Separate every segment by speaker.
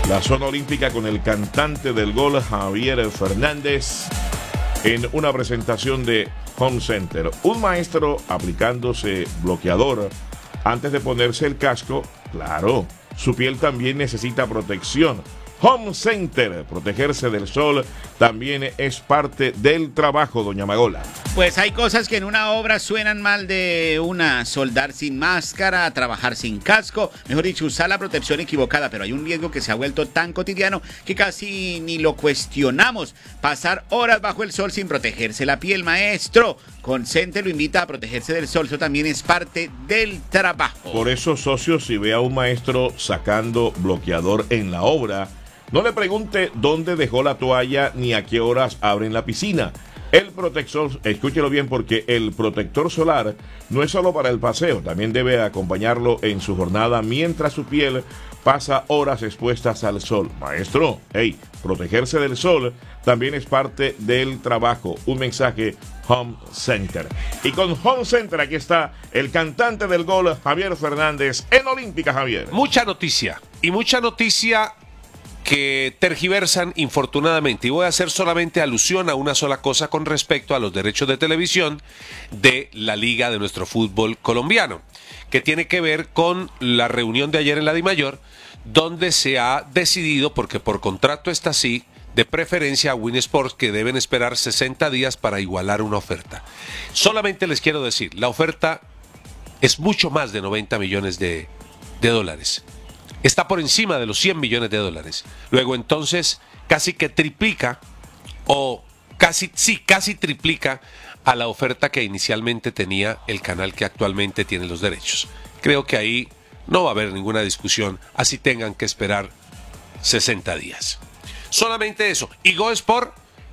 Speaker 1: la zona olímpica con el cantante del gol Javier Fernández en una presentación de Home Center. Un maestro aplicándose bloqueador antes de ponerse el casco. Claro, su piel también necesita protección. Home Center, protegerse del sol también es parte del trabajo, doña Magola.
Speaker 2: Pues hay cosas que en una obra suenan mal de una: soldar sin máscara, trabajar sin casco, mejor dicho, usar la protección equivocada, pero hay un riesgo que se ha vuelto tan cotidiano que casi ni lo cuestionamos: pasar horas bajo el sol sin protegerse la piel. Maestro, Home Center lo invita a protegerse del sol, eso también es parte del trabajo.
Speaker 1: Por eso, socios, si ve a un maestro sacando bloqueador en la obra, no le pregunte dónde dejó la toalla ni a qué horas abren la piscina. El protector, escúchelo bien, porque el protector solar no es solo para el paseo, también debe acompañarlo en su jornada mientras su piel pasa horas expuestas al sol. Maestro, protegerse del sol también es parte del trabajo. Un mensaje Home Center. Y con Home Center aquí está el cantante del gol Javier Fernández en Olímpica. Javier.
Speaker 3: Mucha noticia que tergiversan infortunadamente, y voy a hacer solamente alusión a una sola cosa con respecto a los derechos de televisión de la liga de nuestro fútbol colombiano, que tiene que ver con la reunión de ayer en la DIMAYOR, donde se ha decidido, porque por contrato está así, de preferencia a Win Sports, que deben esperar 60 días para igualar una oferta. Solamente les quiero decir, la oferta es mucho más de 90 millones de dólares. Está por encima de los 100 millones de dólares. Luego entonces casi que triplica, o casi triplica a la oferta que inicialmente tenía el canal que actualmente tiene los derechos. Creo que ahí no va a haber ninguna discusión, así tengan que esperar 60 días. Solamente eso. Y Go Sport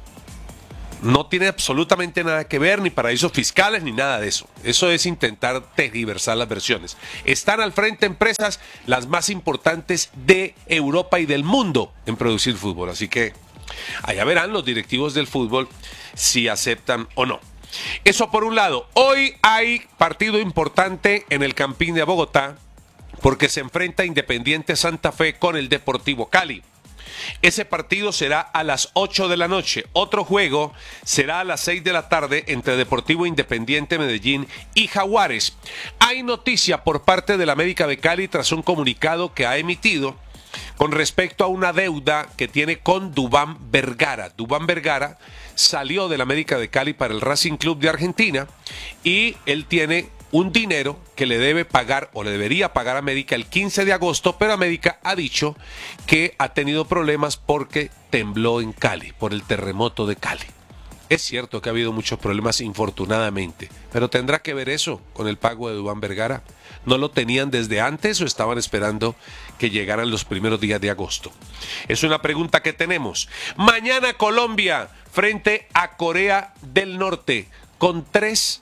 Speaker 3: no tiene absolutamente nada que ver, ni paraísos fiscales, ni nada de eso. Eso es intentar tergiversar las versiones. Están al frente empresas las más importantes de Europa y del mundo en producir fútbol. Así que allá verán los directivos del fútbol si aceptan o no. Eso por un lado. Hoy hay partido importante en el Campín de Bogotá, porque se enfrenta Independiente Santa Fe con el Deportivo Cali. Ese partido será a las 8 de la noche. Otro juego será a las 6 de la tarde entre Deportivo Independiente Medellín y Jaguares. Hay noticia por parte del América de Cali tras un comunicado que ha emitido con respecto a una deuda que tiene con Duván Vergara. Duván Vergara salió del América de Cali para el Racing Club de Argentina y él tiene un dinero que le debe pagar o le debería pagar a América el 15 de agosto, pero América ha dicho que ha tenido problemas porque tembló en Cali, por el terremoto de Cali. Es cierto que ha habido muchos problemas, infortunadamente, pero ¿tendrá que ver eso con el pago de Duván Vergara? ¿No lo tenían desde antes o estaban esperando que llegaran los primeros días de agosto? Es una pregunta que tenemos. Mañana Colombia frente a Corea del Norte, con 3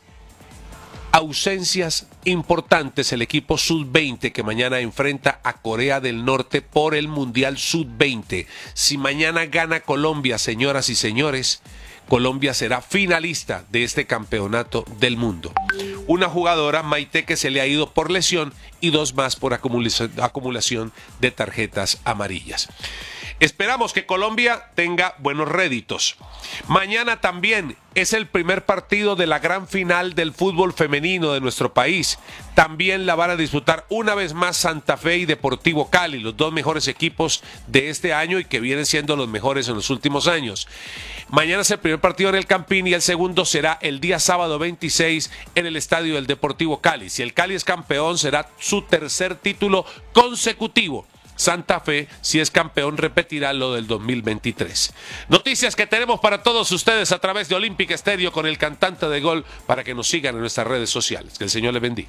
Speaker 3: ausencias importantes. El equipo Sub-20 que mañana enfrenta a Corea del Norte por el Mundial Sub-20. Si mañana gana Colombia, señoras y señores, Colombia será finalista de este campeonato del mundo. Una jugadora, Maite, que se le ha ido por lesión, y 2 más por acumulación de tarjetas amarillas. Esperamos que Colombia tenga buenos réditos. Mañana también es el primer partido de la gran final del fútbol femenino de nuestro país. También la van a disputar una vez más Santa Fe y Deportivo Cali, los 2 mejores equipos de este año y que vienen siendo los mejores en los últimos años. Mañana es el primer partido en el Campín y el segundo será el día sábado 26 en el estadio del Deportivo Cali. Si el Cali es campeón, será su tercer título consecutivo. Santa Fe, si es campeón, repetirá lo del 2023. Noticias que tenemos para todos ustedes a través de Olímpica Estéreo con el cantante de gol, para que nos sigan en nuestras redes sociales. Que el Señor les bendiga.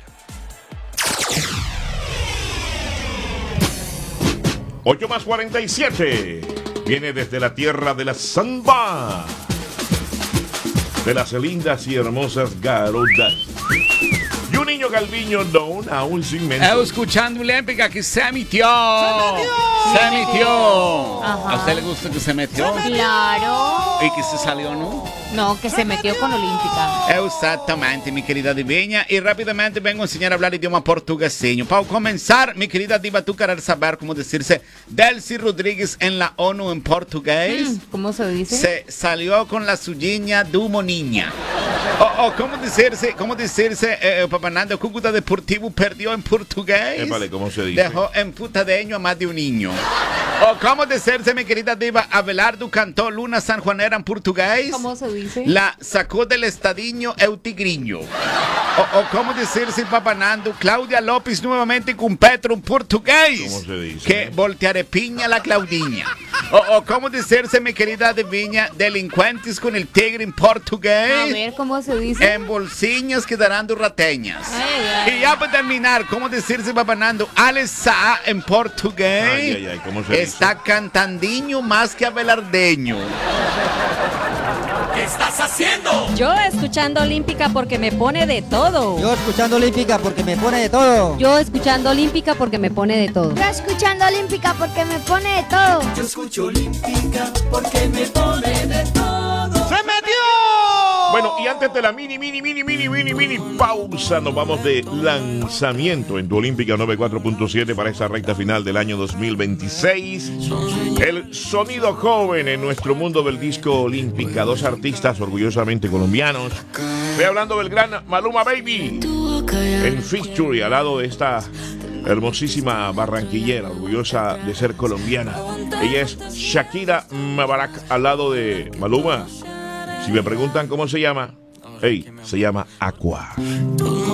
Speaker 1: 8+47. Viene desde la tierra de la samba, de las lindas y hermosas garotas. Y un niño Calviño don aún sin mente.
Speaker 2: Escuchando Olímpica que se metió. Se metió.
Speaker 4: Ajá.
Speaker 2: ¿A usted le gusta que se metió?
Speaker 4: Claro.
Speaker 2: ¿Y que se salió, no?
Speaker 4: No, que se metió con Olímpica.
Speaker 2: Exactamente, mi querida Diviña. Y rápidamente vengo a enseñar a hablar idioma portugueseño. Para comenzar, mi querida Diva, ¿tú querés saber cómo decirse Delcy Rodríguez en la ONU en portugués?
Speaker 4: ¿Cómo se dice?
Speaker 2: Se salió con la suyinha do Moninha. O ¿cómo decirse, Papá Nando, Cúcuta Deportivo perdió en portugués?
Speaker 1: Épale, ¿cómo se dice?
Speaker 2: Dejó emputadeño a más de un niño. O ¿cómo decirse, mi querida Diva, Abelardo cantó Luna Sanjuanera en portugués?
Speaker 4: ¿Cómo se dice?
Speaker 2: La sacó del estadiño el tigriño. O ¿cómo decirse, Papá Nando, Claudia López nuevamente con Petro en portugués?
Speaker 1: ¿Cómo se dice?
Speaker 2: Que volteare piña la Claudiña. O ¿cómo decirse, mi querida Diviña, delincuentes con el tigre en portugués?
Speaker 4: A ver, ¿cómo se dice?
Speaker 2: En bolsiñas quedarán rateñas.
Speaker 4: Ay, ay.
Speaker 2: Y ya para terminar, ¿cómo decirse, Papá Nando? Alessa en portugués.
Speaker 1: Ay, ¿cómo se dice?
Speaker 2: Está cantandiño más que abelardeño.
Speaker 5: ¿Qué estás haciendo?
Speaker 6: Yo escuchando Olímpica porque me pone de todo.
Speaker 7: Yo escuchando Olímpica porque me pone de todo.
Speaker 6: Yo escuchando Olímpica porque me pone de todo.
Speaker 8: Yo escuchando Olímpica porque me pone de todo.
Speaker 5: Yo escucho Olímpica porque me pone de todo.
Speaker 2: ¡Se metió!
Speaker 1: Bueno, y antes de la mini pausa, nos vamos de lanzamiento en tu Olímpica 94.7 para esa recta final del año 2026. El sonido joven en nuestro mundo del disco Olímpica. Dos artistas orgullosamente colombianos. Estoy hablando del gran Maluma Baby en feature al lado de esta hermosísima barranquillera, orgullosa de ser colombiana. Ella es Shakira Mubarak al lado de Maluma. Si me preguntan cómo se llama, se llama Aqua.